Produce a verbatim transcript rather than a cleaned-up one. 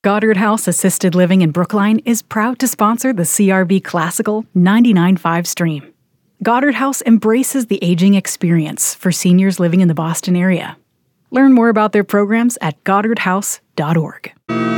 Goddard House Assisted Living in Brookline is proud to sponsor the C R B Classical ninety-nine point five stream. Goddard House embraces the aging experience for seniors living in the Boston area. Learn more about their programs at goddard house dot org.